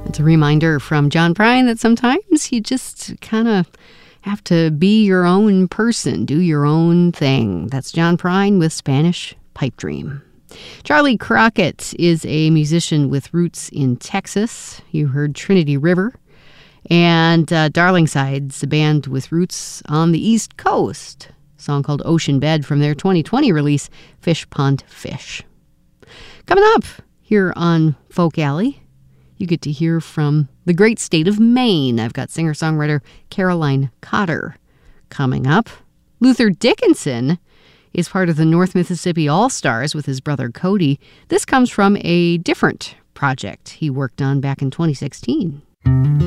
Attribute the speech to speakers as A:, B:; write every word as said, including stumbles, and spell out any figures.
A: It's a reminder from John Prine that sometimes you just kind of have to be your own person, do your own thing. That's John Prine with Spanish Pipe Dream. Charlie Crockett is a musician with roots in Texas. You heard Trinity River. And uh, Darlingside's a band with roots on the East Coast. A song called Ocean Bed from their twenty twenty release, Fish Pond Fish. Coming up here on Folk Alley, you get to hear from the great state of Maine. I've got singer-songwriter Caroline Cotter coming up. Luther Dickinson is part of the North Mississippi All-Stars with his brother Cody. This comes from a different project he worked on back in twenty sixteen.